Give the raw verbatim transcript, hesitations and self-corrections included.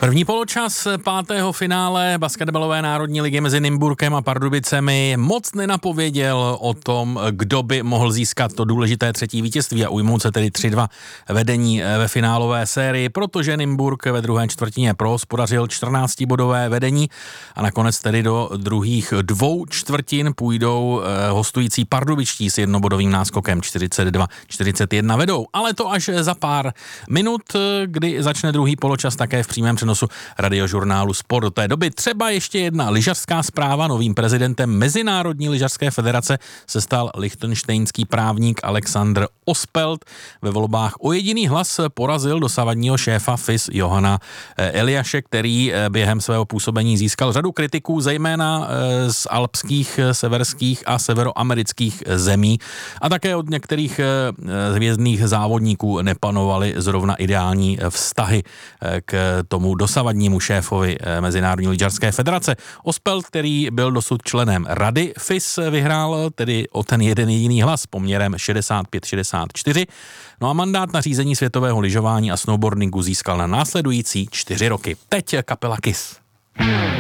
První poločas pátého finále basketbalové národní ligy mezi Nymburkem a Pardubicemi moc nenapověděl o tom, kdo by mohl získat to důležité třetí vítězství a ujmout se tedy tři dva vedení ve finálové sérii, protože Nymburk ve druhé čtvrtině prohospodařil čtrnáctibodové vedení a nakonec tedy do druhých dvou čtvrtin půjdou hostující pardubičtí s jednobodovým náskokem čtyřicet dva čtyřicet jedna vedou. Ale to až za pár minut, kdy začne druhý poločas také v přímém přenosu radiožurnálu Sport. Do té doby třeba ještě jedna lyžařská zpráva. Novým prezidentem Mezinárodní lyžařské federace se stal lichtenštejnský právník Alexander Ospelt. Ve volbách o jediný hlas porazil dosavadního šéfa F I S Johana Eliaše, který během svého působení získal řadu kritiků, zejména z alpských, severských a severoamerických zemí a také od některých hvězdných závodníků nepanovaly zrovna ideální vztahy k tomu dosavadnímu šéfovi Mezinárodní lyžařské federace. Ospelt, který byl dosud členem rady F I S, vyhrál tedy o ten jeden jediný hlas poměrem šedesát pět šedesát čtyři. No a mandát na řízení světového lyžování a snowboardingu získal na následující čtyři roky. Teď kapela Kiss.